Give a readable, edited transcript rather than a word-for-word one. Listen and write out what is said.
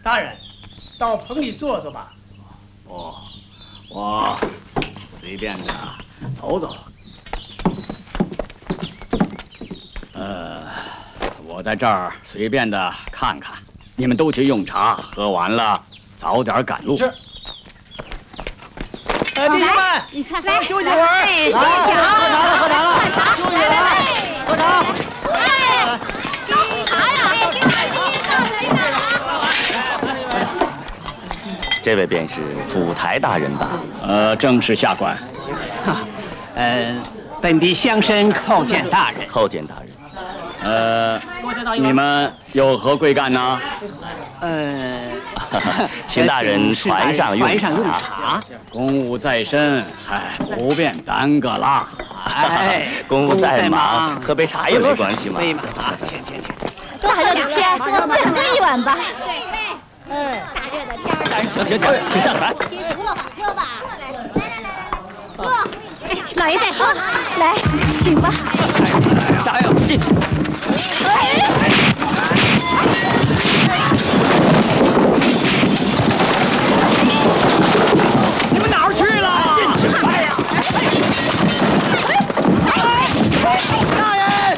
大人，到棚里坐坐吧。 哦，我随便的走走。我在这儿随便的看看，你们都去用茶，喝完了早点赶路。 是。弟兄们， 你看，来休息会儿。 哎， 喝茶了，喝茶了， 喝茶， 休息会儿，喝茶。 哎，喝茶呀！ 这位便是府台大人吧？ 正是下官。 本地乡绅叩见大人。 叩见大人。 你们有何贵干呢？ 请大人船上用茶。 公务在身，不便耽搁啦。 公务在忙，喝杯茶也没关系嘛。 请。 多喝点天，多喝一碗吧。 对，大热的天。 请上船。 贴足了吧，喝吧。来， 老爷带喝，来，请吧。 加油，进。 你们哪儿去了？哎呀！大人！